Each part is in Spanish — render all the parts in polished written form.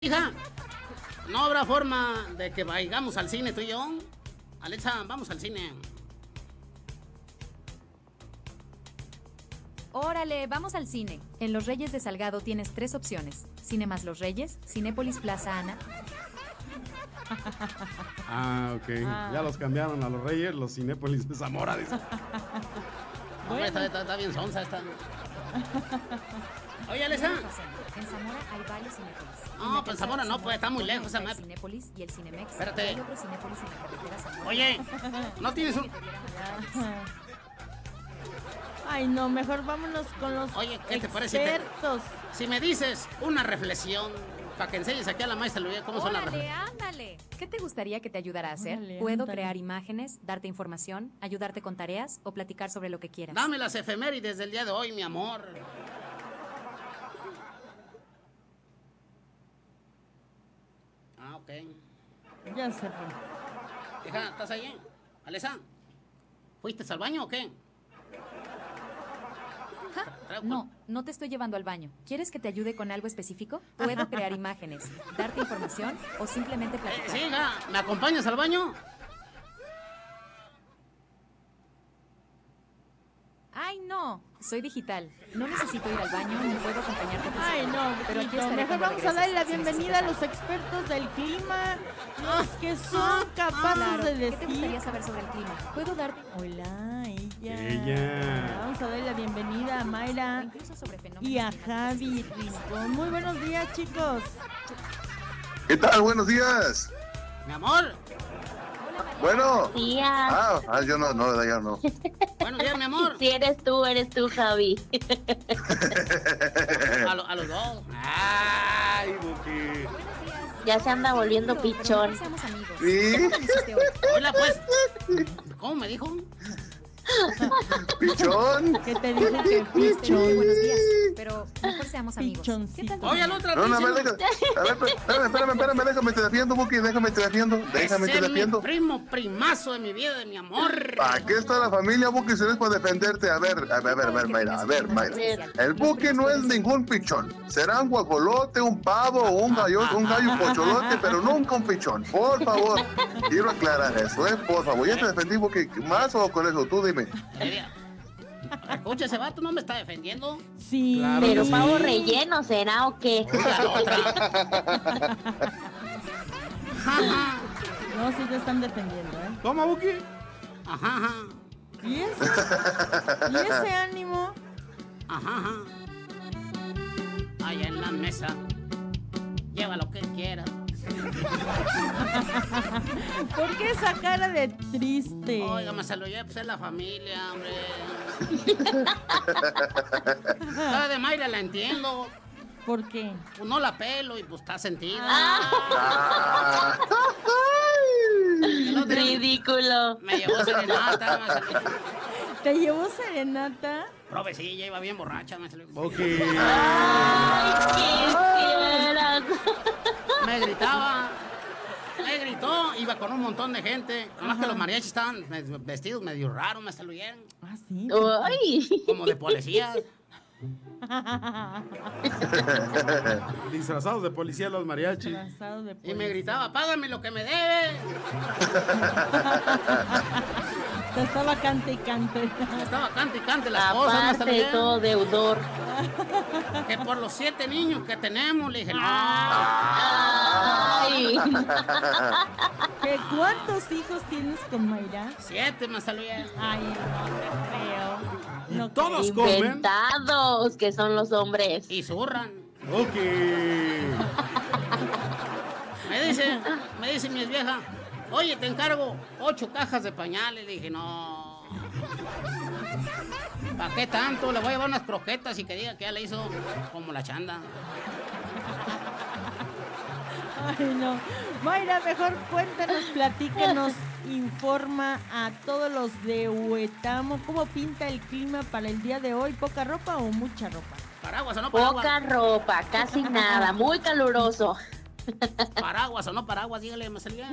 Hija, no habrá forma de que vayamos al cine tú y yo. Alexa, vamos al cine. Órale, vamos al cine. En Los Reyes de Salgado tienes 3 opciones. Cinemas Los Reyes, Cinépolis Plaza Ana. Ok. Ya los cambiaron a Los Reyes, los Cinépolis de Zamora. Dice. Bueno. Está bien sonsa esta. Oye, Alexa. En Zamora hay varios Cinépolis. No, pues Zamora no, pues está muy lejos esa El Cinépolis y el Cinemex. Espérate. Hay otro Cinépolis en la carretera Zamora. Oye, ¿no tienes un...? Ay, no, mejor vámonos con los Oye, ¿qué te parece? expertos. Si me dices una reflexión para que enseñes aquí a la maestra Luis cómo son las Órale, reflexiones. ándale. ¿Qué te gustaría que te ayudara a hacer? Órale, Puedo ándale. crear imágenes, darte información, ayudarte con tareas o platicar sobre lo que quieras. Dame las efemérides del día de hoy, mi amor. Ok. Ya se fue. Hija, ¿estás ahí? Alexa, ¿fuiste al baño o qué? No te estoy llevando al baño. ¿Quieres que te ayude con algo específico? Puedo crear imágenes, darte información o simplemente platicar. Sí, hija, ¿me acompañas al baño? Ay, no, soy digital. No necesito ir al baño ni puedo acompañarte. Ay, no, pero aquí Pepito, estaré mejor cuando vamos a darle la regreses, si bienvenida a necesitas los expertos del clima, los que son capaces Claro. de ¿Qué te decir. gustaría saber sobre el clima? Puedo darte Hola, ella. Ella. Vamos a darle la bienvenida a Mayra incluso sobre fenómenos y a climáticos Javi extremos. Rincón. Muy buenos días, chicos. ¿Qué tal? Buenos días. Mi amor. Bueno. Días. Yo no, ya no. Buenos días, mi amor. Sí, eres tú, Javi. A los dos. Ay, Buki. Ya se anda volviendo Pero pichón. no seamos amigos. Sí. ¿Cómo amaneciste hoy? Hola, pues. ¿Cómo me dijo? Pichón. ¿Qué te dije que pichón? Buenos días, pero mejor seamos amigos. ¿Qué Pichoncito. tal? Oye, la otra. No, a ver, dice, espérame, déjame te defiendo, Buki, déjame te defiendo. ese es mi primazo de mi vida, de mi amor. Aquí está la familia, Buki, si no es para defenderte. A ver, Mayra. El Buki no es ningún pichón. Será un guajolote, un pavo, un gallo pocholote, pero nunca un pichón. Por favor, quiero aclarar eso, por favor. Ya te defendí, Buki. ¿Más o con eso? Tú dime. Escucha, ese vato no me está defendiendo. Sí. Claro. Pero Sí. pavo relleno, ¿será o qué? La otra. No, sí te están defendiendo, ¿eh? ¿Cómo, Buki? Ajá. ¿Y ese ánimo? Ajá. Allá en la mesa. Lleva lo que quiera. ¿Por qué esa cara de triste? Oiga, me saludé, pues es la familia, hombre. La de Mayra la entiendo. ¿Por qué? Pues no la pelo y pues está sentida. Ah. El otro día Ridículo. me llevó serenata, me salió. ¿Te llevó serenata? Provecilla, iba bien borracha, me salió. Buki. Ay, quisieras. Me gritó, iba con un montón de gente. Nomás que los mariachis estaban vestidos medio raros, me saludaron. Ah, sí. Ay. Como de policías. Disfrazados de policía los mariachis. Disfrazado de Y me policía. gritaba, págame lo que me debe. Te estaba cante y cante. Estaba cante y cante las cosas, me Aparte de saludaron. todo deudor. Que por los 7 niños que tenemos, le dije, no. Ay. ¿Qué, ¿Cuántos hijos tienes con Mayra? 7 me saludaron. Ay, no te creo. No Todos comen. Inventados que son los hombres. Y zurran. Buki. Me dice mi vieja, oye, te encargo 8 cajas de pañales. Le dije, no. ¿Para qué tanto? Le voy a llevar unas croquetas y que diga que ya le hizo como la chanda. Ay, no. Mayra, mejor cuéntanos, platícanos, informa a todos los de Huetamo cómo pinta el clima para el día de hoy. ¿Poca ropa o mucha ropa? ¿Paraguas o no paraguas? Poca ropa, casi nada, muy caluroso. Paraguas o no paraguas, dígale, Marcelina.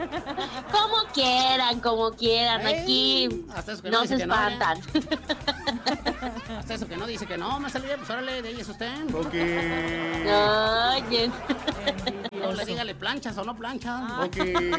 Como quieran, aquí Hasta eso que no dice se que no, ¿eh? espantan. Hasta eso que no dice que no, Marcelina, pues órale, de ahí es usted. Ok. Oye, No le dígale planchas o no planchas. Ok.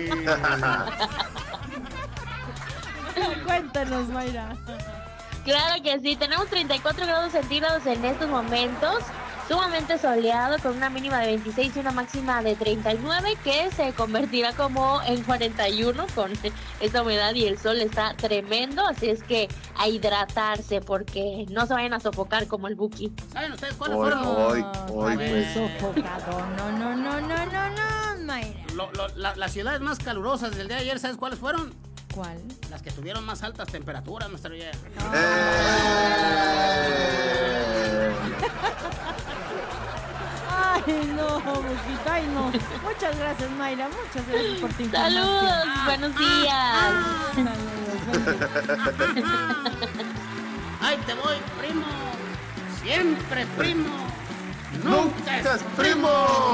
Cuéntanos, Mayra. claro que sí, tenemos 34 grados centígrados en estos momentos, sumamente soleado con una mínima de 26 y una máxima de 39 que se convertirá como en 41 con esta humedad y el sol está tremendo, así es que a hidratarse porque no se vayan a sofocar como el Buki. ¿Saben ustedes cuáles Hoy, fueron? hoy, Parece pues. sofocado. No, Mayra. Las ciudades más calurosas del día de ayer, ¿sabes cuáles fueron? ¿Cuál? Las que tuvieron más altas temperaturas, nuestra vida. Ay, no, Buquito, ay, no. Muchas gracias, Mayra. Muchas gracias por tu información. Saludos, buenos días. ¡Ay, te voy, primo! ¡Siempre primo! ¡Nunca es primo!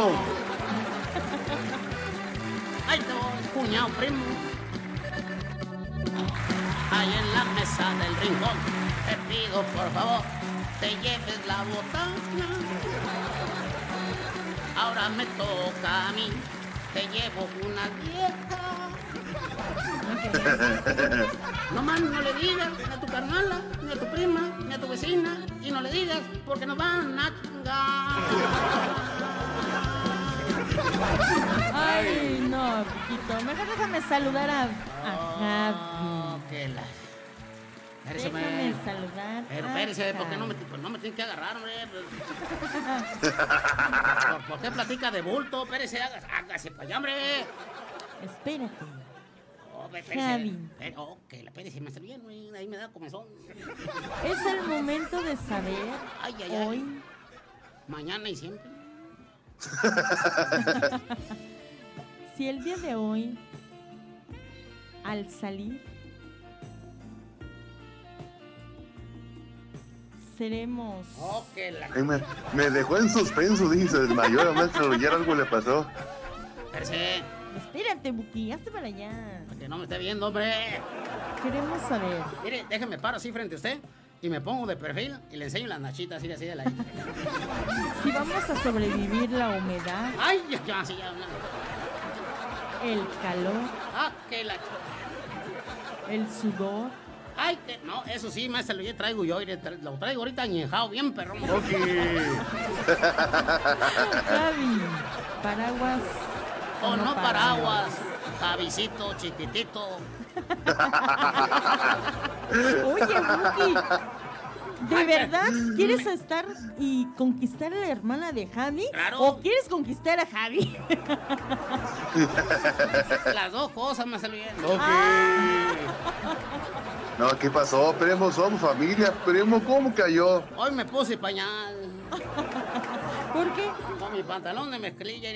¡Ay, te voy, cuñado primo! Ahí en la mesa del rincón, te pido por favor, te lleves la botana. Ahora me toca a mí, te llevo una vieja. Nomás no le digas ni a tu carnala, ni a tu prima, ni a tu vecina, y no le digas porque nos van a chingar. Ay, no, Buquito. Mejor déjame saludar a Javi. Que la... Espérese, Déjame saludar. Pero a espérese, ¿por qué Javi. no me tienen que agarrar, hombre? ¿Por qué platica de bulto? Espérese, hágase para allá, hombre. Espérate. Oh, espérese. Javi. Ok, espérese, me está bien, güey. Ahí me da comezón. Es el momento de saber Ay, ay, ay. hoy Mañana y siempre. si el día de hoy, al salir, seremos... Ok, la... Ay, me dejó en suspenso, dije, se desmayó, la maestra ayer algo le pasó. Espérese, Espérate, Buki, hazte para allá. para que no me esté viendo, hombre. Queremos saber. Mire, déjeme paro así frente a usted y me pongo de perfil y le enseño las nachitas así de la... Si vamos a sobrevivir la humedad, Ay, ya, sí, ya. el calor, Ah, que la... el sudor, Ay, que... No, eso sí, maestra, lo traigo yo. Lo traigo ahorita añejado, bien perrón. Ok. Javi, paraguas O no paraguas, Javisito, chiquitito. Oye, Buki, ¿de verdad quieres estar y conquistar a la hermana de Javi? Claro. ¿O quieres conquistar a Javi? Las dos cosas, maestra. Ok. No, ¿qué pasó, primo? Somos familia, primo, ¿cómo cayó? Hoy me puse pañal ¿Por qué? con mi pantalón de mezclilla.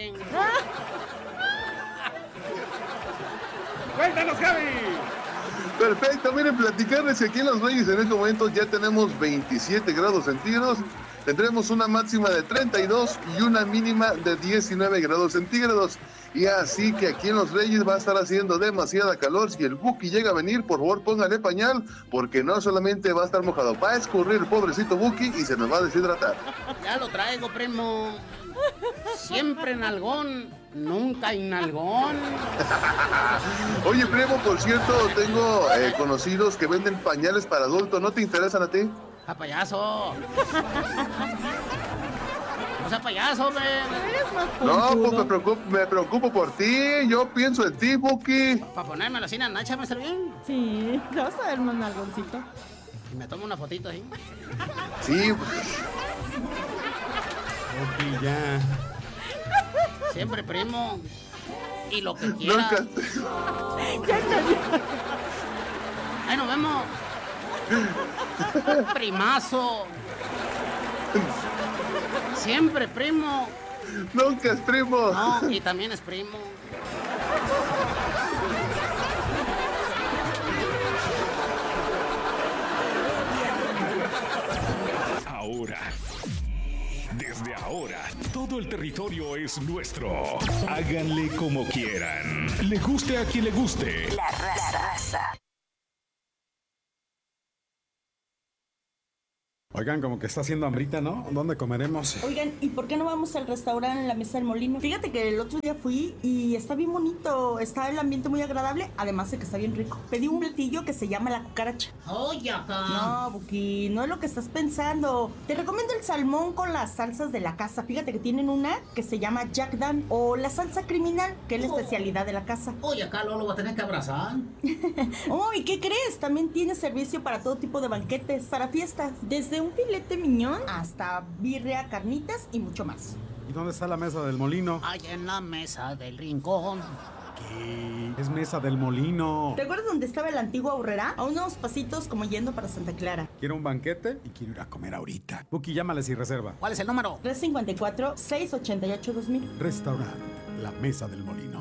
Cuéntanos, Javi. Perfecto, miren, platicarles que aquí en Los Reyes en este momento ya tenemos 27 grados centígrados. Tendremos una máxima de 32 y una mínima de 19 grados centígrados. Y así que aquí en Los Reyes va a estar haciendo demasiada calor. Si el Buki llega a venir, por favor póngale pañal, porque no solamente va a estar mojado, va a escurrir el pobrecito Buki y se nos va a deshidratar. Ya lo traigo, primo. Siempre nalgón, nunca inalgón. Oye, primo, por cierto, tengo conocidos que venden pañales para adultos. ¿No te interesan a ti? A payaso. O sea, payaso, hombre. Eres más No, pues conchudo. me preocupo por ti. Yo pienso en ti, Buki. Para ponérmelo así en la nacha, me sale bien. Sí, te vas a ver más nalgoncito. Y me tomo una fotito así. Sí, Ok, ya. Siempre, primo. Y lo que quiera. nunca. Ahí nos vemos. Primazo. Siempre, primo. Nunca es primo. No, y también es primo. Ahora, Desde ahora, todo el territorio es nuestro. Háganle como quieran. Le guste a quien le guste. La raza. Oigan, como que está haciendo hambrita, ¿no? ¿Dónde comeremos? Oigan, ¿y por qué no vamos al restaurante en la Mesa del Molino? Fíjate que el otro día fui y está bien bonito, está el ambiente muy agradable, además de que está bien rico. Pedí un platillo que se llama la cucaracha. Oye, acá. No, Buki, no es lo que estás pensando. Te recomiendo el salmón con las salsas de la casa. Fíjate que tienen una que se llama Jack Dan o la salsa criminal, que es la especialidad de la casa. Oye, acá lo va a tener que abrazar. Oh, ¿y qué crees? También tiene servicio para todo tipo de banquetes, para fiestas, desde un filete miñón hasta birria, carnitas y mucho más. ¿Y dónde está la Mesa del Molino? Ay, en la mesa del rincón. ¿Qué? Es Mesa del Molino. ¿Te acuerdas dónde estaba el antiguo Aurrera? A unos pasitos como yendo para Santa Clara. Quiero un banquete y quiero ir a comer ahorita. Buki, llámales y reserva. ¿Cuál es el número? 354-688-2000. Restaurante La Mesa del Molino.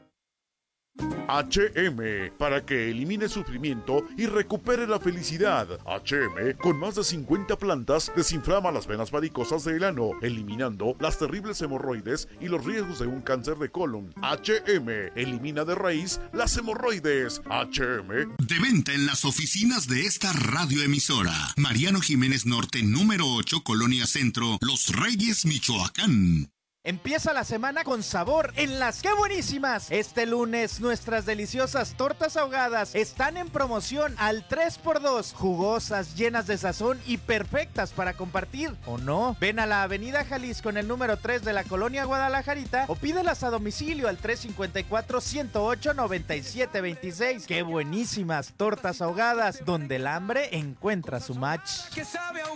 HM, para que elimine sufrimiento y recupere la felicidad. HM, con más de 50 plantas, desinflama las venas varicosas del ano, eliminando las terribles hemorroides y los riesgos de un cáncer de colon. HM, elimina de raíz las hemorroides. HM. De venta en las oficinas de esta radioemisora. Mariano Jiménez Norte, número 8, Colonia Centro, Los Reyes, Michoacán. Empieza la semana con sabor en las ¡Qué buenísimas! Este lunes nuestras deliciosas tortas ahogadas están en promoción al 3x2, jugosas, llenas de sazón y perfectas para compartir, ¿o no? Ven a la Avenida Jalisco en el número 3 de la Colonia Guadalajarita o pídelas a domicilio al 354-108-9726. ¡Qué buenísimas tortas ahogadas! Donde el hambre encuentra su match. Que sabe a